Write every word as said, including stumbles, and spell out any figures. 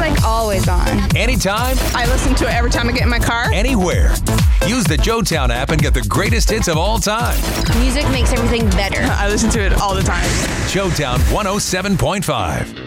like always on. Anytime. I listen to it every time I get in my car. Anywhere. Use the JoeTown app and get the greatest hits of all time. Music makes everything better. I listen to it all the time. JoeTown one oh seven point five.